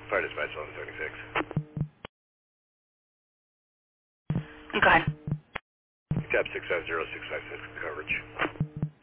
Fire dispatch 1176. Go ahead. Tab 650656 coverage.